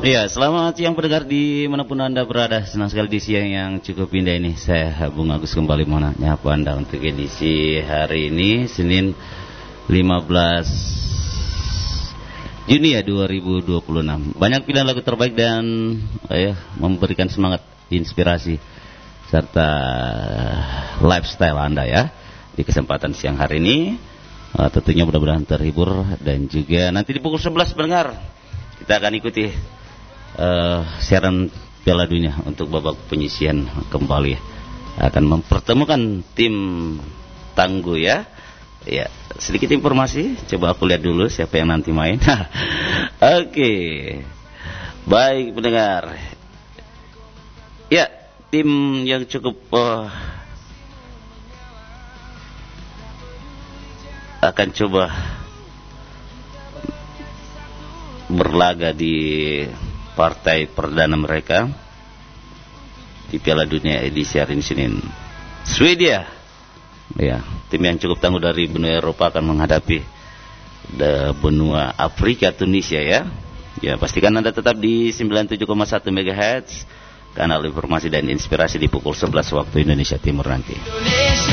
Iya, selamat siang pendengar di manapun Anda berada. Senang sekali di siang yang cukup indah ini. Saya Bung Agus kembali mau nyapa Anda untuk edisi hari ini, Senin 15 Juni ya 2026. Banyak pilihan lagu terbaik dan memberikan semangat, inspirasi serta lifestyle Anda ya di kesempatan siang hari ini. Tentunya mudah-mudahan terhibur dan juga nanti di pukul 11 pendengar kita akan ikuti siaran Piala Dunia untuk babak penyisihan kembali. Akan mempertemukan tim tangguh ya. Ya, sedikit informasi, coba aku lihat dulu siapa yang nanti main. Oke. Baik pendengar. Ya, tim yang cukup akan coba berlaga di partai perdana mereka di Piala Dunia edisi hari ini Senin. Swedia, ya, tim yang cukup tangguh dari benua Eropa akan menghadapi benua Afrika, Tunisia ya. Ya, pastikan Anda tetap di 97,1 MHz kanal informasi dan inspirasi di pukul 11 waktu Indonesia Timur nanti.